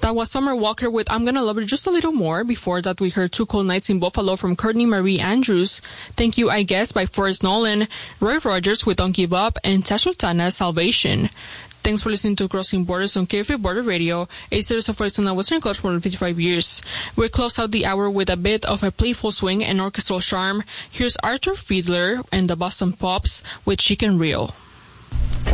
That was Summer Walker with I'm Gonna Love You Just a Little More. Before that, we heard Two Cold Nights in Buffalo from Courtney Marie Andrews. Thank You, I Guess by Forrest Nolan. Roy Rogers with Don't Give Up, and Tashotana, Salvation. Thanks for listening to Crossing Borders on KFA Border Radio, a series of Arizona Western culture for more than 55 years. We close out the hour with a bit of a playful swing and orchestral charm. Here's Arthur Fiedler and the Boston Pops with Chicken Reel.